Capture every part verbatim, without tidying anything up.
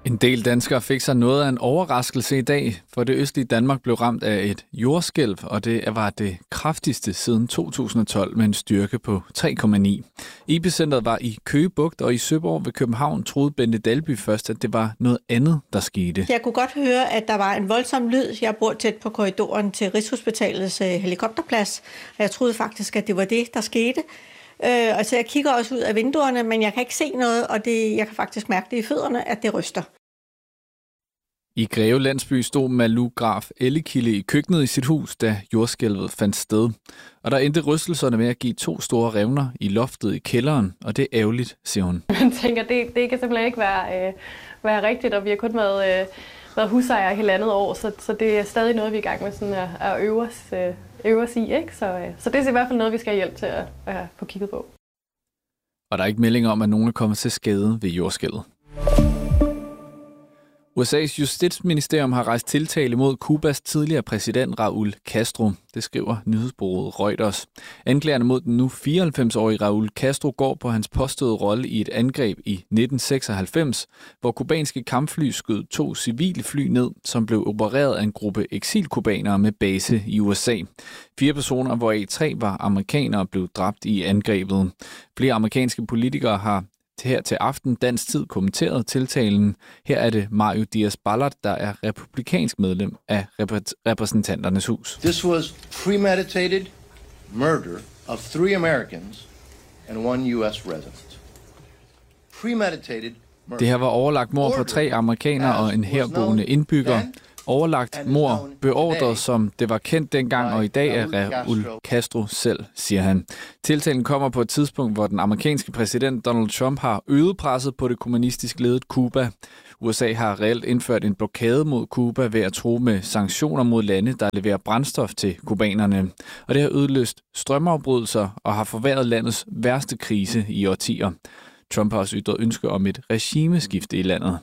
En del danskere fik sig noget af en overraskelse i dag, for det østlige Danmark blev ramt af et jordskælv, og det var det kraftigste siden to tusind og tolv med en styrke på tre komma ni. Epicentret var i Køge Bugt, og i Søborg ved København troede Bente Dalby først, at det var noget andet, der skete. Jeg kunne godt høre, at der var en voldsom lyd. Jeg bor tæt på korridoren til Rigshospitalets helikopterplads, og jeg troede faktisk, at det var det, der skete. Og så jeg kigger også ud af vinduerne, men jeg kan ikke se noget, og det, jeg kan faktisk mærke det i fødderne, at det ryster. I Greve Landsby stod Malou Graf Ellekilde i køkkenet i sit hus, da jordskælvet fandt sted. Og der endte rystelserne med at give to store revner i loftet i kælderen, og det er ærgerligt, siger hun. Man tænker, det, det kan simpelthen ikke være, øh, være rigtigt, og vi har kun været, øh, været husejere hele andet år, så, så det er stadig noget, vi er i gang med sådan at, at øve, os, øh, øve os i. Ikke? Så, øh, så det er i hvert fald noget, vi skal have hjælp til at, at få kigget på. Og der er ikke meldinger om, at nogen er kommet til skade ved jordskælvet. U S A's justitsministerium har rejst tiltale mod Cubas tidligere præsident Raúl Castro. Det skriver nyhedsbureauet Reuters. Anklagerne mod den nu fireoghalvfems-årige Raúl Castro går på hans påståede rolle i et angreb i nitten seksoghalvfems, hvor kubanske kampfly skød to civile fly ned, som blev opereret af en gruppe eksilkubanere med base i U S A. Fire personer, hvoraf tre var amerikanere, blev dræbt i angrebet. Flere amerikanske politikere har her til aften dansk tid kommenteret tiltalen. Her er det Mario Diaz-Balart, der er republikansk medlem af repræsentanternes hus. This was premeditated murder of three Americans and one U S resident. Premeditated murder. Det her var overlagt mord på tre amerikanere og en herboende indbygger. Overlagt mord, beordret som det var kendt dengang og i dag af Raúl Castro selv, siger han. Tiltalen kommer på et tidspunkt, hvor den amerikanske præsident Donald Trump har øget presset på det kommunistisk ledede Cuba. U S A har reelt indført en blokade mod Cuba ved at true med sanktioner mod lande, der leverer brændstof til kubanerne. Og det har udløst strømafbrydelser og har forværret landets værste krise i årtier. Trump har også ytret ønske om et regimeskifte i landet.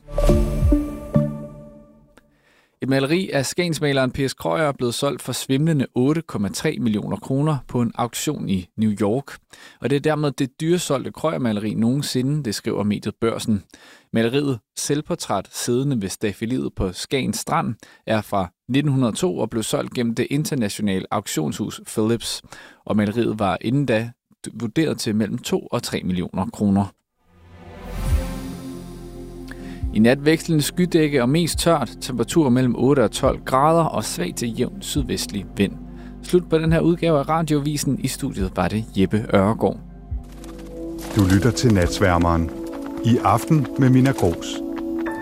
Et maleri af skagensmaleren P S Krøyer er blevet solgt for svimlende otte komma tre millioner kroner på en auktion i New York. Og det er dermed det dyresolgte Krøyer-maleri nogensinde, det skriver mediet Børsen. Maleriet Selvportræt siddende ved stafeliet på Skagens Strand er fra nitten hundrede og to og blev solgt gennem det internationale auktionshus Philips. Og maleriet var inden da vurderet til mellem to og tre millioner kroner. I nat vekslende skydække og mest tørt, temperatur mellem otte og tolv grader og svag til jævn sydvestlig vind. Slut på den her udgave af Radiovisen. I studiet var det Jeppe Øregård. Du lytter til Natsværmeren. I aften med Mina Gros.